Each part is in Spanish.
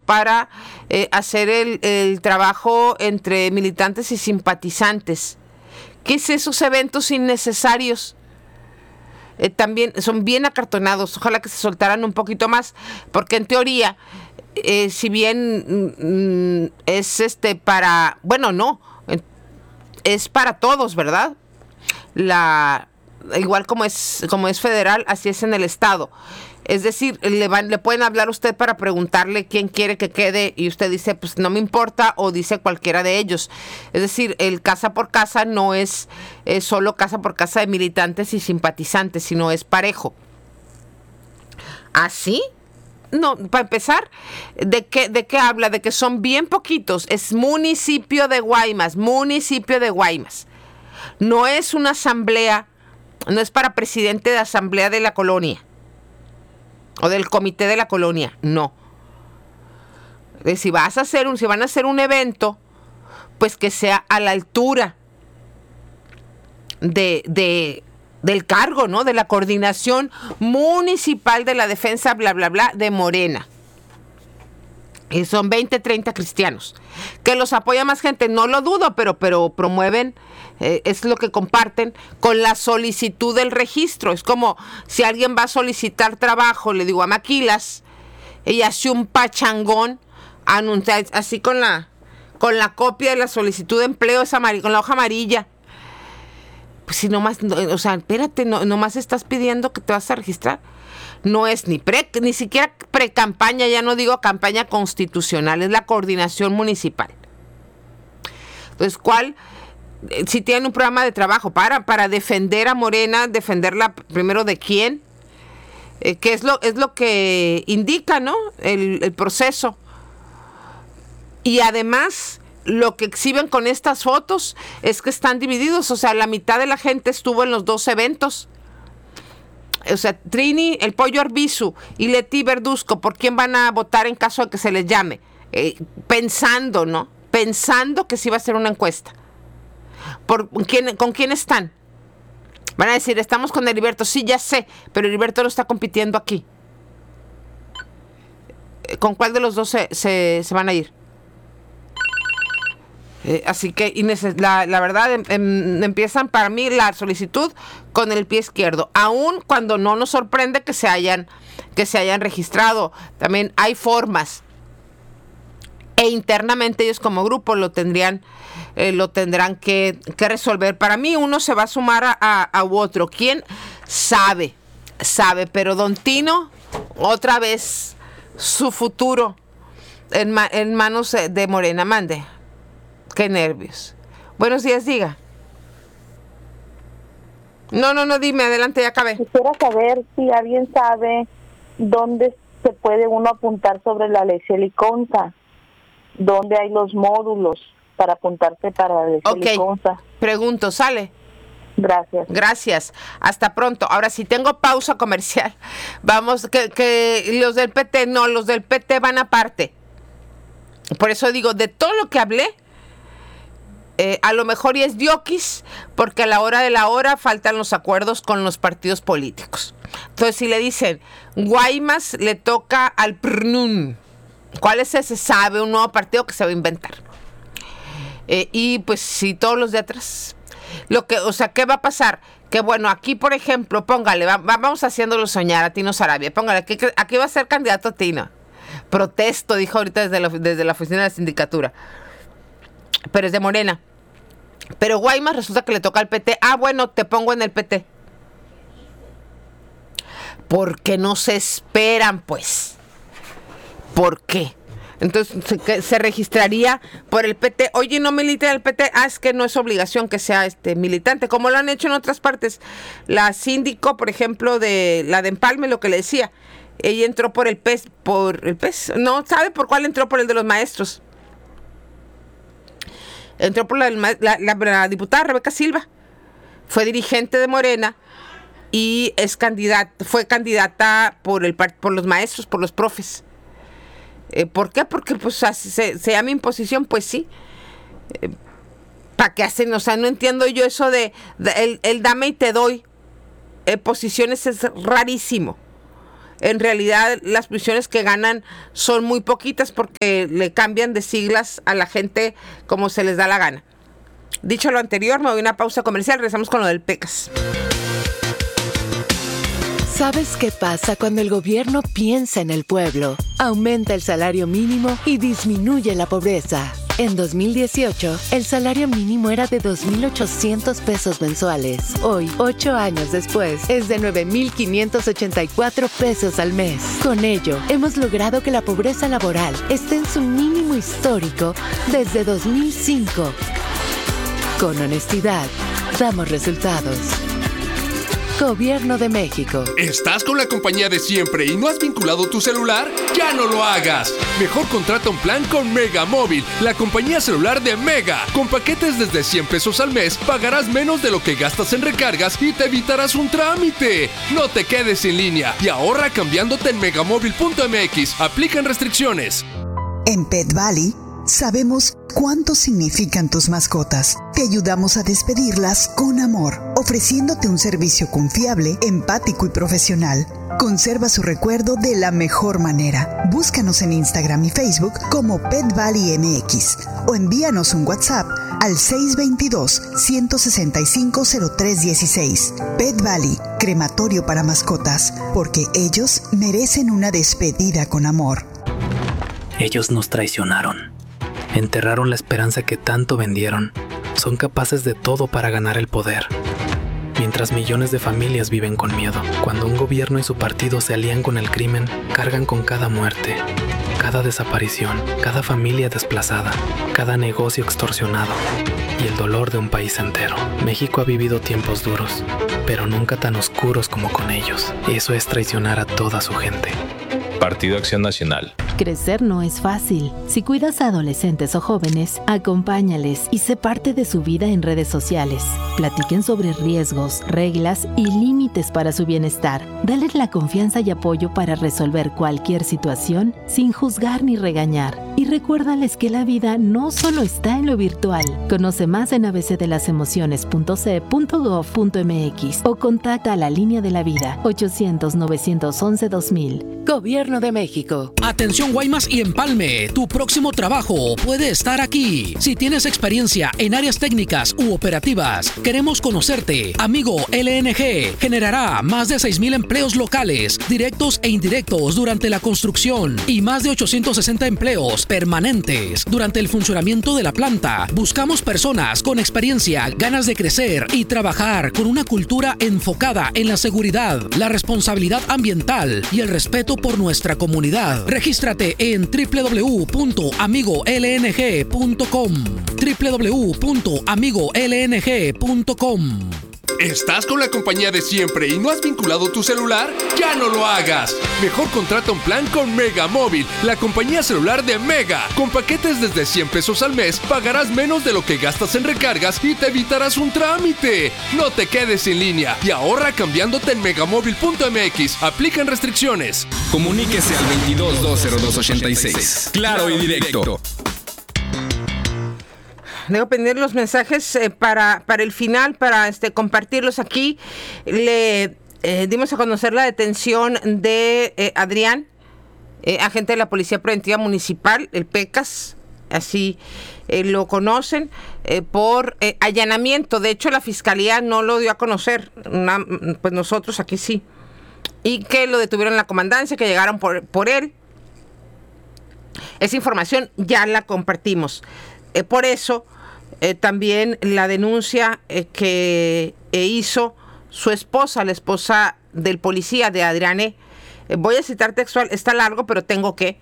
para hacer el trabajo entre militantes y simpatizantes. ¿Qué es esos eventos innecesarios? También son bien acartonados. Ojalá que se soltaran un poquito más, porque en teoría, si bien es para, bueno, no, es para todos, ¿verdad? Igual como es federal, así es en el estado. Es decir, le pueden hablar a usted para preguntarle quién quiere que quede y usted dice, pues no me importa, o dice cualquiera de ellos. Es decir, el casa por casa no es solo casa por casa de militantes y simpatizantes, sino es parejo. ¿Así? No, para empezar, ¿de qué habla? De que son bien poquitos. Es municipio de Guaymas. No es una asamblea, no es para presidente de asamblea de la colonia o del comité de la colonia, no. Si van a hacer un evento, pues que sea a la altura del cargo, ¿no? De la coordinación municipal de la defensa, bla, bla, bla, de Morena. Y son 20, 30 cristianos. Que los apoya más gente, no lo dudo, pero promueven, es lo que comparten con la solicitud del registro. Es como si alguien va a solicitar trabajo, le digo a Maquilas, ella hace un pachangón, anuncia, así con la copia de la solicitud de empleo, con la hoja amarilla. Pues si nomás, o sea, espérate, nomás estás pidiendo que te vas a registrar. No es ni siquiera pre-campaña, ya no digo campaña constitucional, es la coordinación municipal. Entonces, si tienen un programa de trabajo para defender a Morena, defenderla primero de quién, que es lo que indica, ¿no? El proceso. Y además, lo que exhiben con estas fotos es que están divididos, o sea, la mitad de la gente estuvo en los dos eventos. O sea, Trini, el Pollo Arbizu y Leti Verduzco, ¿por quién van a votar en caso de que se les llame? Pensando, ¿no? Pensando que sí va a ser una encuesta. ¿Con quién están? Van a decir, estamos con Heriberto. Sí, ya sé, pero Heriberto no está compitiendo aquí. ¿Con cuál de los dos se van a ir? Así que la verdad empiezan para mí la solicitud con el pie izquierdo, aun cuando no nos sorprende que se hayan registrado. También hay formas e internamente ellos como grupo lo tendrán que resolver. Para mí uno se va a sumar a otro. ¿Quién sabe? Pero don Tino, otra vez su futuro en manos de Morena. Mande. Qué nervios. Buenos días, diga. No, dime, adelante, ya acabé. Quisiera saber si alguien sabe dónde se puede uno apuntar sobre la Alexia Liconza, dónde hay los módulos para apuntarse para la Alexia Liconza. Pregunto, ¿sale? Gracias. Hasta pronto. Ahora sí, tengo pausa comercial. Vamos, que los del PT, no, los del PT van aparte. Por eso digo, de todo lo que hablé, a lo mejor y es dioquis, porque a la hora de la hora faltan los acuerdos con los partidos políticos. Entonces, si le dicen, Guaymas le toca al PRNUN, ¿cuál es ese? Sabe, un nuevo partido que se va a inventar. Y pues si todos los de atrás. ¿Qué va a pasar? Que bueno, aquí por ejemplo, póngale, vamos haciéndolo soñar a Tino Sarabia, póngale, aquí va a ser candidato Tino. Protesto, dijo ahorita desde la oficina de la sindicatura. Pero es de Morena. Pero Guaymas resulta que le toca al PT. Ah, bueno, te pongo en el PT. ¿Por qué no se esperan, pues? ¿Por qué? Entonces se registraría por el PT. Oye, no milita el PT. Ah, es que no es obligación que sea militante, como lo han hecho en otras partes. La síndico, por ejemplo, de la de Empalme, lo que le decía. Ella entró por el PES. No, ¿sabe por cuál entró? Por el de los maestros. Entró por la diputada Rebeca Silva. Fue dirigente de Morena y fue candidata por los maestros, por los profes. ¿Por qué? Porque pues se llama imposición, pues sí. ¿Para qué hacen? O sea, no entiendo yo eso de el dame y te doy. Posiciones es rarísimo. en realidad las posiciones que ganan son muy poquitas porque le cambian de siglas a la gente como se les da la gana. Dicho lo anterior, me voy a una pausa comercial, regresamos con lo del PECAS. ¿Sabes qué pasa cuando el gobierno piensa en el pueblo? Aumenta el salario mínimo y disminuye la pobreza. En 2018, el salario mínimo era de 2,800 pesos mensuales. Hoy, 8 años después, es de 9,584 pesos al mes. Con ello, hemos logrado que la pobreza laboral esté en su mínimo histórico desde 2005. Con honestidad, damos resultados. Gobierno de México. ¿Estás con la compañía de siempre y no has vinculado tu celular? ¡Ya no lo hagas! Mejor contrata un plan con Mega Móvil, la compañía celular de Mega. Con paquetes desde 100 pesos al mes, pagarás menos de lo que gastas en recargas y te evitarás un trámite. No te quedes sin línea y ahorra cambiándote en megamóvil.mx. Aplican restricciones. En Pet Valley sabemos cuánto significan tus mascotas. Te ayudamos a despedirlas con amor, ofreciéndote un servicio confiable, empático y profesional. Conserva su recuerdo de la mejor manera. Búscanos en Instagram y Facebook como Pet Valley MX o envíanos un WhatsApp al 622-165-0316. Pet Valley, crematorio para mascotas, porque ellos merecen una despedida con amor. Ellos nos traicionaron. Enterraron la esperanza que tanto vendieron. Son capaces de todo para ganar el poder. Mientras millones de familias viven con miedo. Cuando un gobierno y su partido se alían con el crimen, cargan con cada muerte, cada desaparición, cada familia desplazada, cada negocio extorsionado y el dolor de un país entero. México ha vivido tiempos duros, pero nunca tan oscuros como con ellos. Eso es traicionar a toda su gente. Partido Acción Nacional. Crecer no es fácil. Si cuidas a adolescentes o jóvenes, acompáñales y sé parte de su vida en redes sociales. Platiquen sobre riesgos, reglas y límites para su bienestar. Dales la confianza y apoyo para resolver cualquier situación sin juzgar ni regañar. Y recuérdales que la vida no solo está en lo virtual. Conoce más en abcdelasemociones.ce.gov.mx o contacta a la Línea de la Vida 800-911-2000. Gobierno de México. Atención Guaymas y Empalme, tu próximo trabajo puede estar aquí. Si tienes experiencia en áreas técnicas u operativas, queremos conocerte. Amigo LNG generará más de 6,000 empleos locales, directos e indirectos durante la construcción y más de 860 empleos permanentes durante el funcionamiento de la planta. Buscamos personas con experiencia, ganas de crecer y trabajar con una cultura enfocada en la seguridad, la responsabilidad ambiental y el respeto por nuestra comunidad. Regístrate en www.amigolng.com www.amigolng.com. ¿Estás con la compañía de siempre y no has vinculado tu celular? ¡Ya no lo hagas! Mejor contrata un plan con Mega Móvil, la compañía celular de Mega. Con paquetes desde 100 pesos al mes, pagarás menos de lo que gastas en recargas y te evitarás un trámite. No te quedes sin línea y ahorra cambiándote en megamóvil.mx. Aplican restricciones. Comuníquese al 22-202-86. Claro y directo. Debo pedir los mensajes para el final, para compartirlos aquí. Le dimos a conocer la detención de Adrián, agente de la Policía Preventiva Municipal, el PECAS, así lo conocen, por allanamiento. De hecho, la Fiscalía no lo dio a conocer, pues nosotros aquí sí. Y que lo detuvieron en la comandancia, que llegaron por él. Esa información ya la compartimos. Por eso... también la denuncia que hizo su esposa, la esposa del policía de Adrián. Voy a citar textual, está largo, pero tengo que.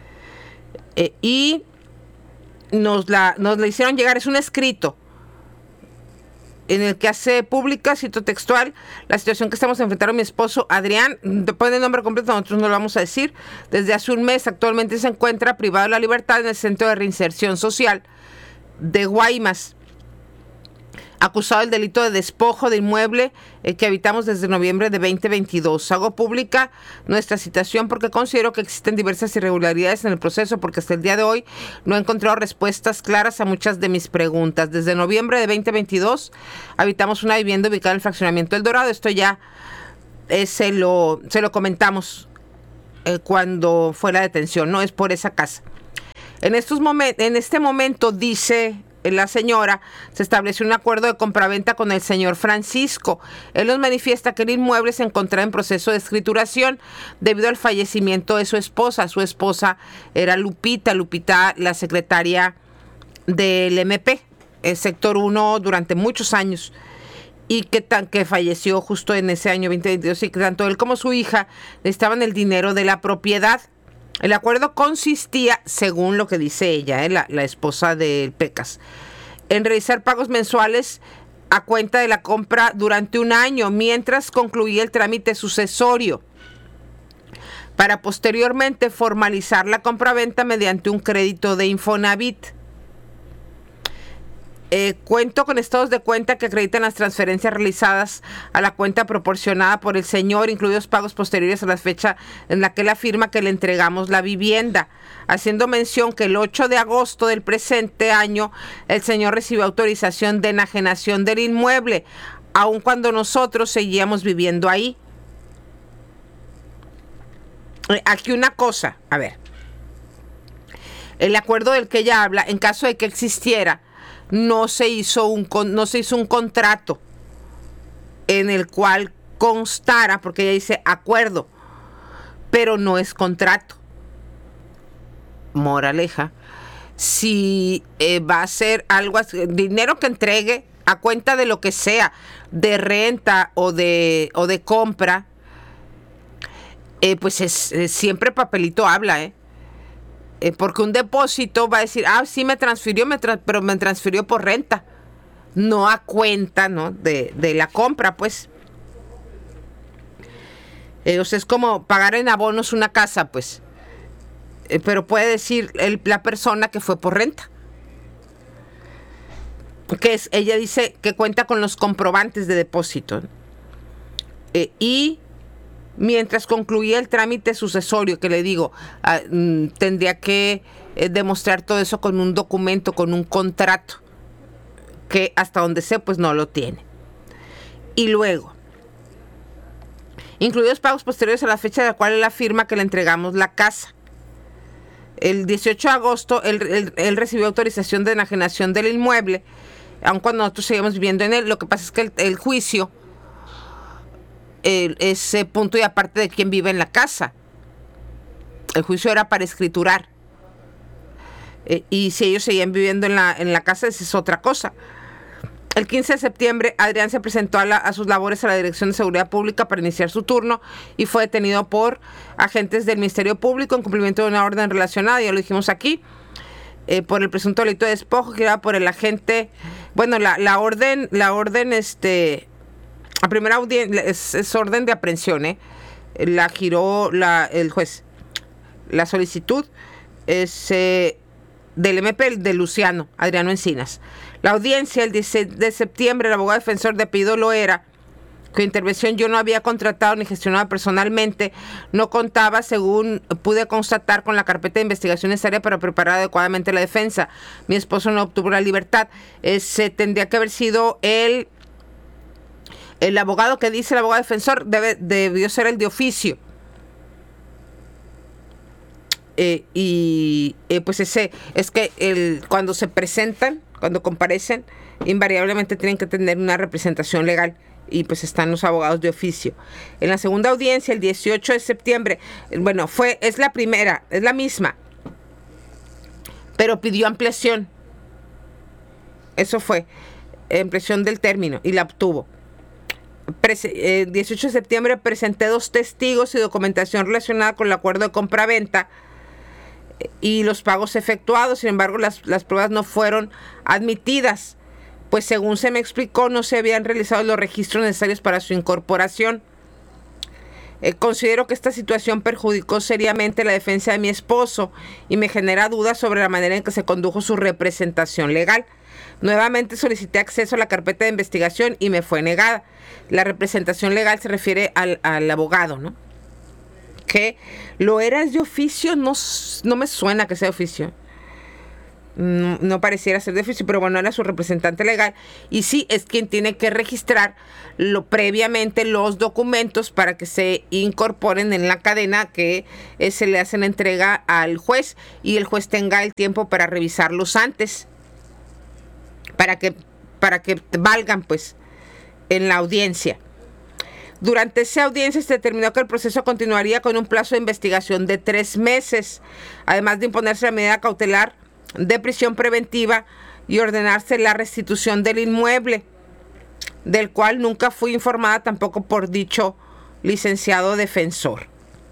Y nos la hicieron llegar, es un escrito en el que hace pública, cito textual, la situación que estamos enfrentando mi esposo Adrián, pone el nombre completo, nosotros no lo vamos a decir, desde hace un mes actualmente se encuentra privado de la libertad en el Centro de Reinserción Social de Guaymas, acusado del delito de despojo de inmueble que habitamos desde noviembre de 2022. Hago pública nuestra citación porque considero que existen diversas irregularidades en el proceso, porque hasta el día de hoy no he encontrado respuestas claras a muchas de mis preguntas. Desde noviembre de 2022 habitamos una vivienda ubicada en el fraccionamiento El Dorado. Esto ya se lo comentamos cuando fue la detención, no es por esa casa. En este momento, dice la señora, se estableció un acuerdo de compraventa con el señor Francisco. Él nos manifiesta que el inmueble se encontraba en proceso de escrituración debido al fallecimiento de su esposa. Su esposa era Lupita, la secretaria del MP, el sector 1, durante muchos años, y que falleció justo en ese año 2022, y que tanto él como su hija necesitaban el dinero de la propiedad. El acuerdo consistía, según lo que dice ella, la esposa del Pecas, en realizar pagos mensuales a cuenta de la compra durante un año, mientras concluía el trámite sucesorio, para posteriormente formalizar la compraventa mediante un crédito de Infonavit. Cuento con estados de cuenta que acreditan las transferencias realizadas a la cuenta proporcionada por el señor, incluidos pagos posteriores a la fecha en la que él afirma que le entregamos la vivienda, haciendo mención que el 8 de agosto del presente año el señor recibió autorización de enajenación del inmueble, aun cuando nosotros seguíamos viviendo ahí. Aquí una cosa, a ver, el acuerdo del que ella habla, en caso de que existiera, no se hizo un contrato en el cual constara, porque ella dice acuerdo, pero no es contrato. Moraleja, si va a ser algo así, dinero que entregue a cuenta de lo que sea, de renta o de compra, pues siempre papelito habla, porque un depósito va a decir, sí me transfirió, pero me transfirió por renta, no a cuenta, ¿no? de la compra, pues. O sea, es como pagar en abonos una casa, pues. Pero puede decir la persona que fue por renta. Ella dice que cuenta con los comprobantes de depósito. Y mientras concluía el trámite sucesorio, que le digo, tendría que demostrar todo eso con un documento, con un contrato, que hasta donde sé, pues no lo tiene. Y luego, incluidos pagos posteriores a la fecha de la cual él afirma que le entregamos la casa. El 18 de agosto, él recibió autorización de enajenación del inmueble, aun cuando nosotros seguimos viviendo en él. Lo que pasa es que el juicio ese punto y aparte de quién vive en la casa. El juicio era para escriturar. Y si ellos seguían viviendo en la casa, esa es otra cosa. El 15 de septiembre, Adrián se presentó a sus labores a la Dirección de Seguridad Pública para iniciar su turno y fue detenido por agentes del Ministerio Público en cumplimiento de una orden relacionada, ya lo dijimos aquí, por el presunto delito de despojo que era por el agente. Bueno, la orden, a primera audiencia es orden de aprehensión, la giró el juez. La solicitud es del MP de Luciano Adriano Encinas. La audiencia el 16 de septiembre, el abogado defensor de Pido Loera, cuya intervención yo no había contratado ni gestionado personalmente, no contaba, según pude constatar, con la carpeta de investigación necesaria para preparar adecuadamente la defensa. Mi esposo no obtuvo la libertad. Tendría que haber sido el abogado que dice el abogado defensor, debió ser el de oficio. Pues es que cuando se presentan, cuando comparecen, invariablemente tienen que tener una representación legal, y pues están los abogados de oficio. En la segunda audiencia, el 18 de septiembre, bueno, es la primera, es la misma, pero pidió ampliación. Eso fue, ampliación del término, y la obtuvo. 18 de septiembre presenté 2 testigos y documentación relacionada con el acuerdo de compra-venta y los pagos efectuados. Sin embargo, las pruebas no fueron admitidas, pues según se me explicó, no se habían realizado los registros necesarios para su incorporación. Considero que esta situación perjudicó seriamente la defensa de mi esposo y me genera dudas sobre la manera en que se condujo su representación legal. Nuevamente solicité acceso a la carpeta de investigación y me fue negada. La representación legal se refiere al abogado, ¿no? Que lo era de oficio, no me suena que sea oficio. No pareciera ser de oficio, pero bueno, era su representante legal y sí es quien tiene que registrar previamente los documentos para que se incorporen en la cadena que se le hacen entrega al juez y el juez tenga el tiempo para revisarlos antes para que valgan pues en la audiencia. Durante esa audiencia se determinó que el proceso continuaría con un plazo de investigación de 3 meses, además de imponerse la medida cautelar de prisión preventiva y ordenarse la restitución del inmueble, del cual nunca fui informada tampoco por dicho licenciado defensor.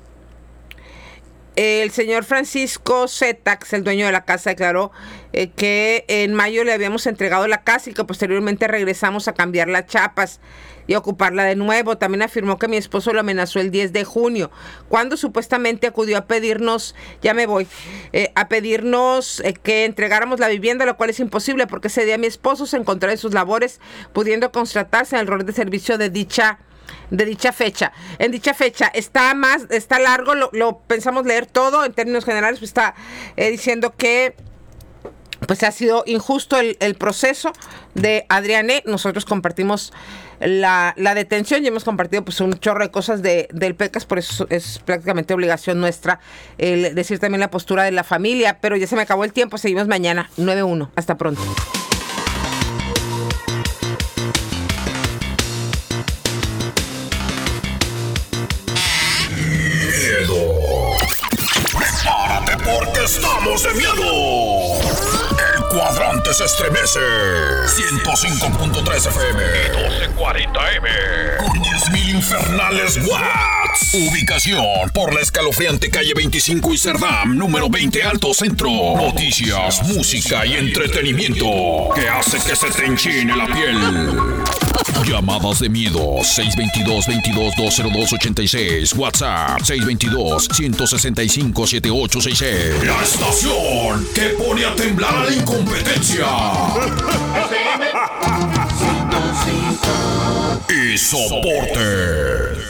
El señor Francisco Zetax, el dueño de la casa, declaró que en mayo le habíamos entregado la casa y que posteriormente regresamos a cambiar las chapas y ocuparla de nuevo. También afirmó que mi esposo lo amenazó el 10 de junio, cuando supuestamente acudió a pedirnos, a pedirnos que entregáramos la vivienda, lo cual es imposible porque ese día mi esposo se encontraba en sus labores, pudiendo constatarse en el rol de servicio de dicha fecha. En dicha fecha está largo, lo pensamos leer todo en términos generales, pues está diciendo que pues ha sido injusto el proceso de Adriane. Nosotros compartimos la detención y hemos compartido pues un chorro de cosas del PECAS, por eso es prácticamente obligación nuestra el decir también la postura de la familia, pero ya se me acabó el tiempo, seguimos mañana 9-1, hasta pronto. Prepárate porque estamos de miedo. El cuadrante se estremece. 105.3 FM. 1240M. Con 10.000 infernales watts. Ubicación por la escalofriante calle 25 y Cerdam, número 20 Alto Centro. Noticias, música y entretenimiento que hace que se te enchine la piel. Llamadas de miedo 622-22-202-86. WhatsApp 622-165-7866. La estación que pone a temblar a la incompetencia. Y soporte.